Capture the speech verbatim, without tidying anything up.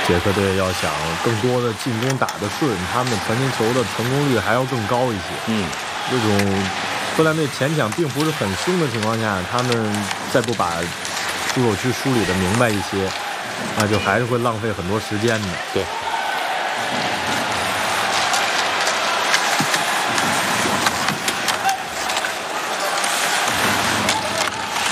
捷克队要想更多的进攻打得顺，他们传进球的成功率还要更高一些。 嗯， 这种荷兰队前场并不是很凶的情况下，他们再不把出手区梳理的明白一些，那就还是会浪费很多时间的。 对。